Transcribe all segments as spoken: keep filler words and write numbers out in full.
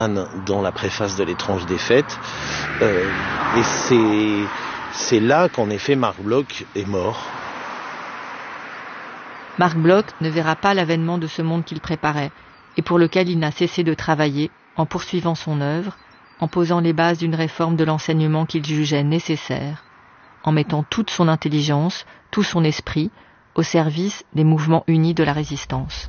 dans la préface de L'étrange défaite. Euh, et c'est, c'est là qu'en effet Marc Bloch est mort. Marc Bloch ne verra pas l'avènement de ce monde qu'il préparait et pour lequel il n'a cessé de travailler en poursuivant son œuvre, en posant les bases d'une réforme de l'enseignement qu'il jugeait nécessaire, en mettant toute son intelligence, tout son esprit au service des mouvements unis de la résistance.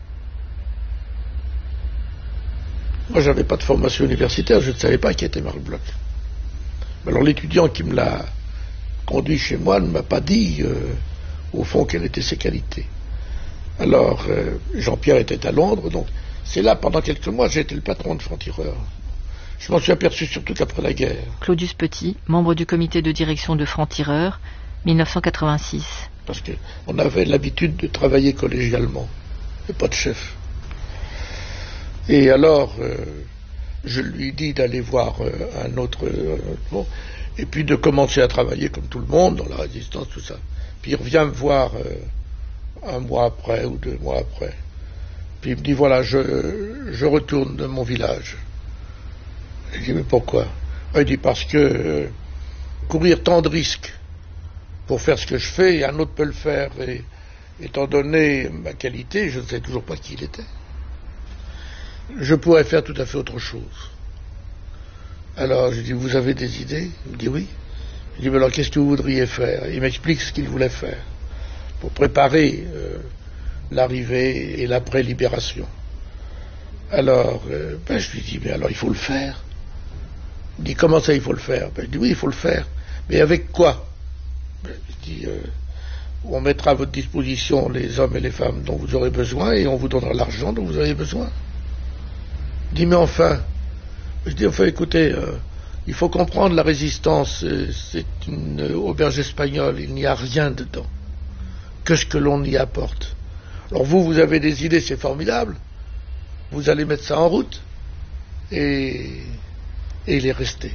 Moi, je n'avais pas de formation universitaire, je ne savais pas qui était Marc Bloch. Alors l'étudiant qui me l'a conduit chez moi ne m'a pas dit, euh, au fond, quelles étaient ses qualités. Alors, euh, Jean-Pierre était à Londres, donc c'est là, pendant quelques mois, j'ai été le patron de Franc-Tireur. Je m'en suis aperçu surtout qu'après la guerre. Claudius Petit, membre du comité de direction de Franc-Tireur, mille neuf cent quatre-vingt-six. Parce qu'on avait l'habitude de travailler collégialement, et pas de chef. Et alors, euh, je lui dis d'aller voir euh, un autre... Euh, bon, et puis de commencer à travailler comme tout le monde, dans la résistance, tout ça. Puis il revient me voir euh, un mois après ou deux mois après. Puis il me dit, voilà, je, je retourne de mon village. Je dis, mais pourquoi? Il dit, parce que euh, courir tant de risques pour faire ce que je fais, et un autre peut le faire, et étant donné ma qualité, je ne sais toujours pas qui il était. Je pourrais faire tout à fait autre chose. Alors, je dis, vous avez des idées? Il me dit, oui. Je dis, mais alors, qu'est-ce que vous voudriez faire? Il m'explique ce qu'il voulait faire pour préparer euh, l'arrivée et l'après-libération. Alors, euh, ben, je lui dis, mais alors, il faut le faire. Il dit, comment ça, il faut le faire? Ben, je dis, oui, il faut le faire. Mais avec quoi? Ben, je dis, euh, on mettra à votre disposition les hommes et les femmes dont vous aurez besoin et on vous donnera l'argent dont vous avez besoin. Il dit, mais enfin, je dis, enfin, écoutez, euh, il faut comprendre la résistance, euh, c'est une auberge espagnole, il n'y a rien dedans, que ce que l'on y apporte. Alors vous, vous avez des idées, c'est formidable, vous allez mettre ça en route, et, et il est resté.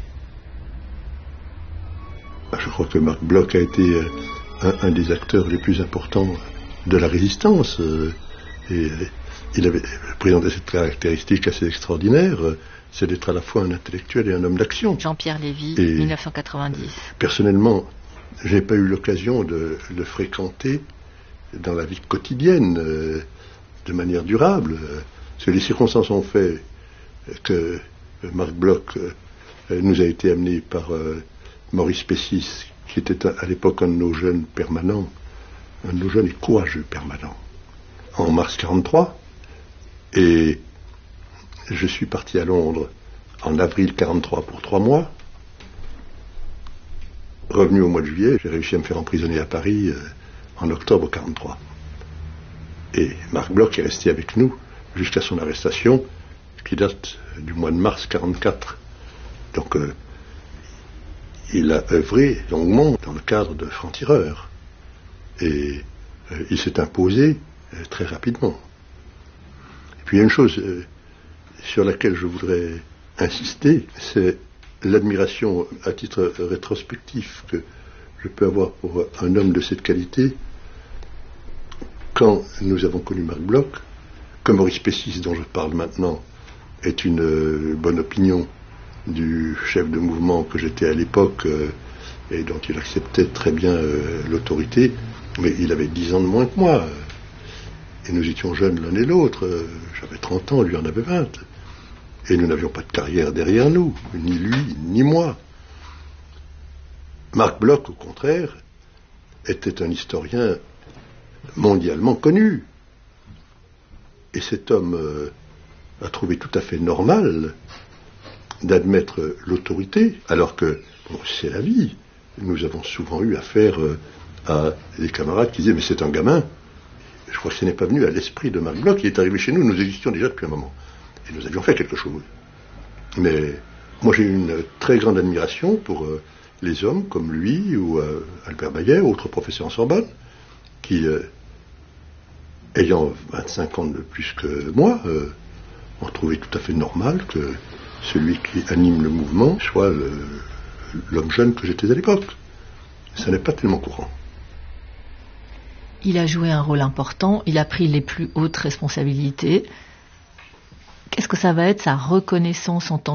Je crois que Marc Bloch a été un, un des acteurs les plus importants de la résistance, euh, et il avait présenté cette caractéristique assez extraordinaire, c'est d'être à la fois un intellectuel et un homme d'action. Jean-Pierre Lévy, et mille neuf cent quatre-vingt-dix. Personnellement, je n'ai pas eu l'occasion de le fréquenter dans la vie quotidienne, euh, de manière durable, euh, parce que les circonstances ont fait que Marc Bloch euh, nous a été amené par euh, Maurice Pessis, qui était à, à l'époque un de nos jeunes permanents, un de nos jeunes et courageux permanents, en mars quarante-trois. Et je suis parti à Londres en avril quarante-trois pour trois mois. Revenu au mois de juillet, j'ai réussi à me faire emprisonner à Paris euh, en octobre quarante-trois. Et Marc Bloch est resté avec nous jusqu'à son arrestation, qui date du mois de mars quarante-quatre. Donc euh, il a œuvré longuement dans le cadre de Franc-Tireur. Et euh, il s'est imposé euh, très rapidement. Puis il y a une chose euh, sur laquelle je voudrais insister, c'est l'admiration à titre rétrospectif que je peux avoir pour un homme de cette qualité. Quand nous avons connu Marc Bloch, que Maurice Pessis, dont je parle maintenant, est une euh, bonne opinion du chef de mouvement que j'étais à l'époque euh, et dont il acceptait très bien euh, l'autorité, mais il avait dix ans de moins que moi. Et nous étions jeunes l'un et l'autre, j'avais trente ans, lui en avait vingt. Et nous n'avions pas de carrière derrière nous, ni lui, ni moi. Marc Bloch, au contraire, était un historien mondialement connu. Et cet homme euh, a trouvé tout à fait normal d'admettre l'autorité, alors que, bon, c'est la vie. Nous avons souvent eu affaire euh, à des camarades qui disaient « mais c'est un gamin ». Je crois que ce n'est pas venu à l'esprit de Marc Bloch. Il est arrivé chez nous, nous existions déjà depuis un moment. Et nous avions fait quelque chose. Mais moi j'ai une très grande admiration pour euh, les hommes comme lui ou euh, Albert Baillet, autre professeur en Sorbonne, qui, euh, ayant vingt-cinq ans de plus que moi, euh, ont trouvé tout à fait normal que celui qui anime le mouvement soit le, l'homme jeune que j'étais à l'époque. Ça n'est pas tellement courant. Il a joué un rôle important, il a pris les plus hautes responsabilités. Qu'est-ce que ça va être sa reconnaissance en tant